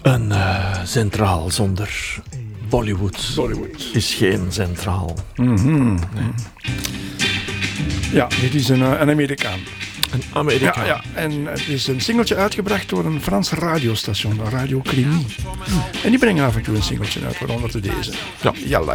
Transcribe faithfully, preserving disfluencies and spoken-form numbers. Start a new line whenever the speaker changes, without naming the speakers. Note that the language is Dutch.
Een uh, centraal zonder Bollywood,
Bollywood
is geen centraal.
Mm-hmm. Nee. Ja, dit is een, een Amerikaan.
Een Amerikaan.
Ja, ja, en het is een singeltje uitgebracht door een Frans radiostation, Radio Crimi. Hmm. En die brengen af en toe een singeltje uit, waaronder deze.
Ja.
Yalla.